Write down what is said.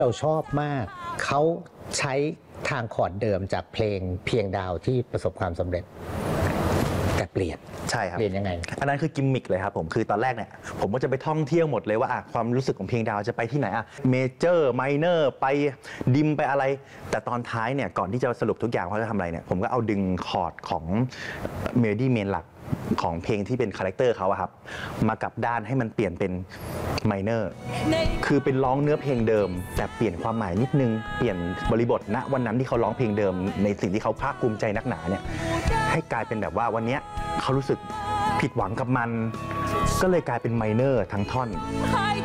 เราชอบมากเขาใช้ทางคอร์ดเดิมจากเพลงเพียงดาวที่ประสบความสำเร็จแต่เปลี่ยนใช่ครับเปลี่ยนยังไงอันนั้นคือกิมมิคเลยครับผมคือตอนแรกเนี่ยผมก็จะไปท่องเที่ยวหมดเลยว่าความรู้สึกของเพียงดาวจะไปที่ไหนเมเจอร์ไมเนอร์ไปดิมไปอะไรแต่ตอนท้ายเนี่ยก่อนที่จะสรุปทุกอย่างว่าจะทำอะไรเนี่ยผมก็เอาดึงคอร์ดของเมโลดี้เมนหลักของเพลงที่เป็นคาแรคเตอร์เขาครับมากลับด้านให้มันเปลี่ยนเป็นไมเนอร์คือเป็นร้องเนื้อเพลงเดิมแต่เปลี่ยนความหมายนิดนึงเปลี่ยนบริบทณวันนั้นที่เขาร้องเพลงเดิมในสิ่งที่เขาภาคภูมิใจนักหนาเนี่ยให้กลายเป็นแบบว่าวันนี้เขารู้สึกผิดหวังกับมันก็เลยกลายเป็นไมเนอร์ทั้งท่อน